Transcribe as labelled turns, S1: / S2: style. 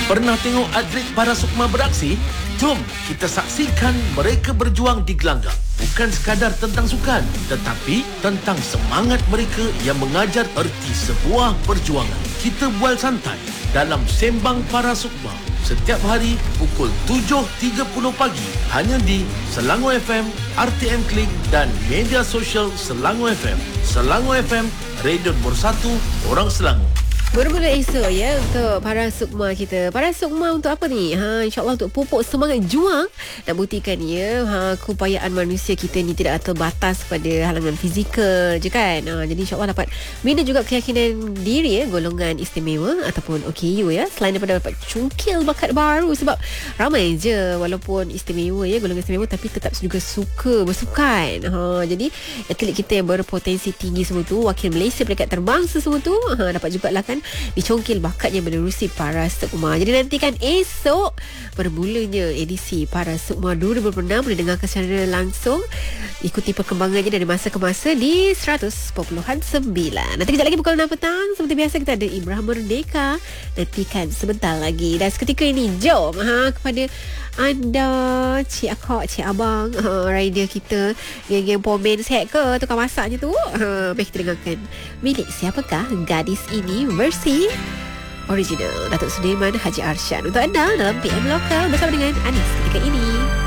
S1: Pernah tengok atlet para sukma beraksi? Jom kita saksikan mereka berjuang di gelanggang. Bukan sekadar tentang sukan, tetapi tentang semangat mereka yang mengajar erti sebuah perjuangan. Kita bual santai dalam Sembang Para Sukma setiap hari pukul 7.30 pagi hanya di Selangor FM, RTM Klik dan media sosial Selangor FM. Selangor FM, radio nombor 1 orang Selangor.
S2: Bermula esok ya untuk para sukma kita. Para sukma untuk apa ni? InsyaAllah untuk pupuk semangat juang dan buktikan ya keupayaan manusia kita ni tidak terbatas pada halangan fizikal je kan. Jadi insyaAllah dapat bina juga keyakinan diri ya, golongan istimewa ataupun OKU ya. Selain daripada dapat cungkil bakat baru, sebab ramai je walaupun istimewa ya, golongan istimewa tapi tetap juga suka bersukan. Jadi atlet kita yang berpotensi tinggi semua tu, wakil Malaysia peringkat terbangsa semua tu, dapat juga lah kan dicongkil bakatnya menerusi Para Sukma. Jadi nantikan esok bermulanya edisi Para Sukma 2026 boleh dengarkan secara langsung. Ikuti perkembangannya dari masa ke masa di 100.9. Nanti kejap lagi pukul 6 petang seperti biasa kita ada Ibrah Merdeka. Nantikan sebentar lagi. Dan seketika ini jom kepada anda, cik akak, cik abang, rider kita, geng-geng pomen set ke tukang masaknya tu, mari kita dengarkan milik siapakah gadis ini versi original Datuk Sudirman Haji Arsyad untuk anda dalam PM Lokal bersama dengan Anis ketika ini.